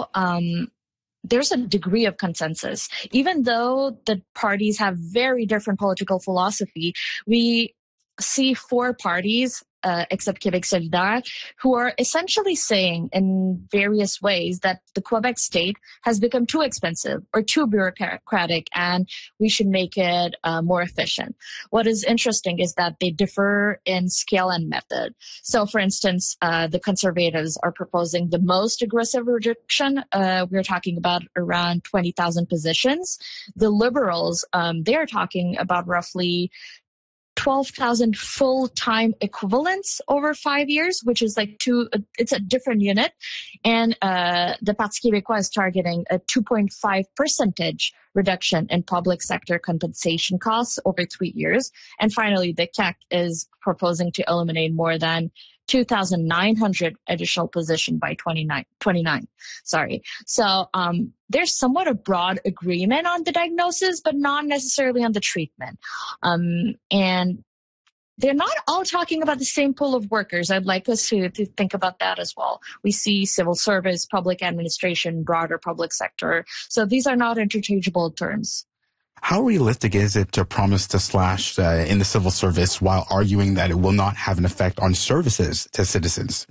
there's a degree of consensus. Even though the parties have very different political philosophy, we see four parties, except Québec solidaire, who are essentially saying in various ways that the Quebec state has become too expensive or too bureaucratic and we should make it more efficient. What is interesting is that they differ in scale and method. So, for instance, the Conservatives are proposing the most aggressive reduction. We're talking about around 20,000 positions. The Liberals, they are talking about roughly 12,000 full-time equivalents over 5 years, which is it's a different unit. And the Parti québécois is targeting a 2.5% reduction in public sector compensation costs over 3 years. And finally, the CAQ is proposing to eliminate more than 2,900 additional positions by 29. So there's somewhat a broad agreement on the diagnosis, but not necessarily on the treatment. And they're not all talking about the same pool of workers. I'd like us to think about that as well. We see civil service, public administration, broader public sector. So these are not interchangeable terms. How realistic is it to promise to slash in the civil service while arguing that it will not have an effect on services to citizens?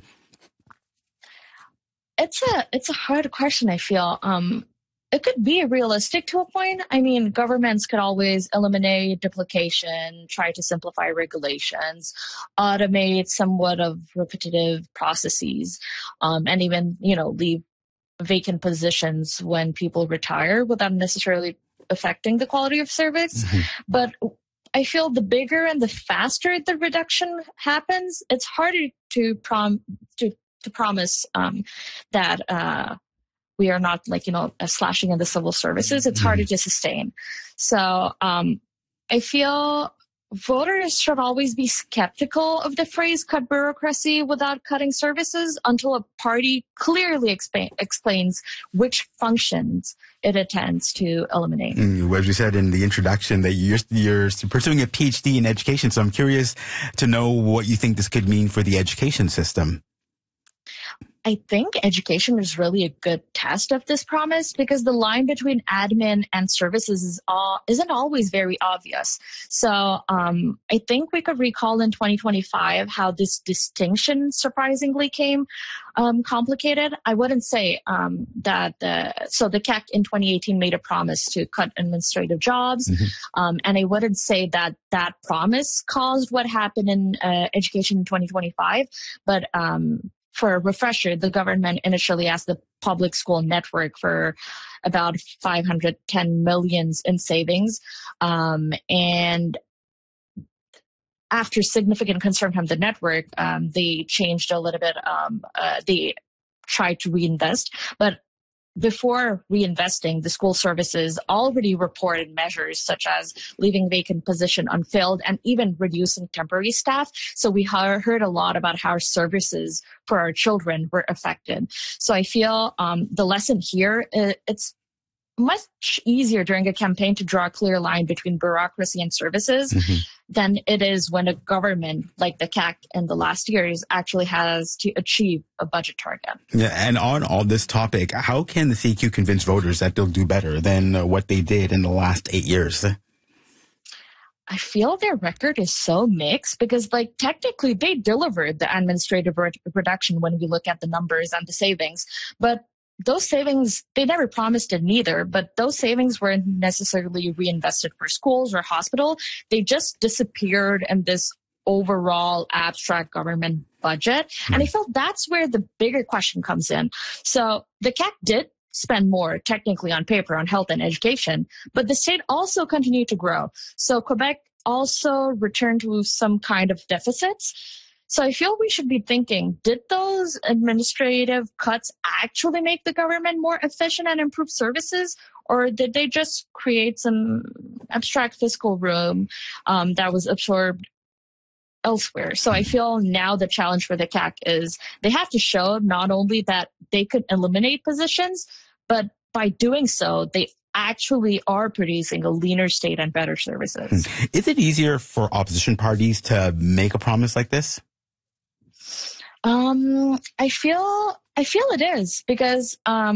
It's a hard question, I feel. It could be realistic to a point. I mean, governments could always eliminate duplication, try to simplify regulations, automate somewhat of repetitive processes, and even, leave vacant positions when people retire without necessarily affecting the quality of service. Mm-hmm. But I feel the bigger and the faster the reduction happens, it's harder to promise that we are not slashing in the civil services. It's harder to sustain. So I feel voters should always be skeptical of the phrase cut bureaucracy without cutting services until a party clearly explains which functions it intends to eliminate. As you said in the introduction, that you're pursuing a PhD in education, so I'm curious to know what you think this could mean for the education system. I think education is really a good test of this promise because the line between admin and services isn't always very obvious. So I think we could recall in 2025 how this distinction surprisingly came complicated. I wouldn't say that the CAQ in 2018 made a promise to cut administrative jobs, and I wouldn't say that promise caused what happened in education in 2025, but for a refresher, the government initially asked the public school network for about $510 million in savings. And after significant concern from the network, they changed a little bit. They tried to reinvest. But before reinvesting, the school services already reported measures such as leaving vacant position unfilled and even reducing temporary staff. So we heard a lot about how services for our children were affected. So I feel the lesson here, it's much easier during a campaign to draw a clear line between bureaucracy and services than it is when a government like the CAQ in the last years actually has to achieve a budget target. Yeah, and on all this topic, how can the CQ convince voters that they'll do better than what they did in the last 8 years? I feel their record is so mixed because, technically they delivered the administrative reduction when we look at the numbers and the savings, but those savings, they never promised it neither, but those savings weren't necessarily reinvested for schools or hospital. They just disappeared in this overall abstract government budget. And I feel that's where the bigger question comes in. So the CAQ did spend more technically on paper on health and education, but the state also continued to grow. So Quebec also returned to some kind of deficits. So I feel we should be thinking, did those administrative cuts actually make the government more efficient and improve services? Or did they just create some abstract fiscal room that was absorbed elsewhere? So I feel now the challenge for the CAQ is they have to show not only that they could eliminate positions, but by doing so, they actually are producing a leaner state and better services. Is it easier for opposition parties to make a promise like this? I feel it is because